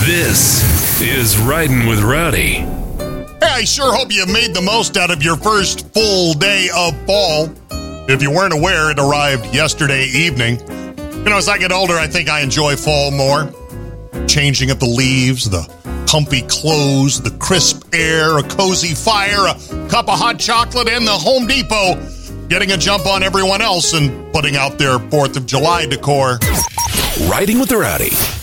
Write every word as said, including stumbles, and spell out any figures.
This is Riding with Rowdy. Hey, I sure hope you made the most out of your first full day of fall. If you weren't aware, it arrived yesterday evening. You know, as I get older, I think I enjoy fall more. Changing of the leaves, the comfy clothes, the crisp air, a cozy fire, a cup of hot chocolate, and the Home Depot getting a jump on everyone else and putting out their fourth of July decor. Riding with the Rowdy.